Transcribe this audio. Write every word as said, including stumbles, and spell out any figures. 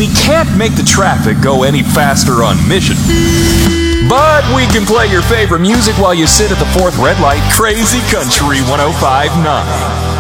We can't make the traffic go any faster on Mission. But we can play your favorite music while you sit at the fourth red light. Crazy Country one oh five point nine.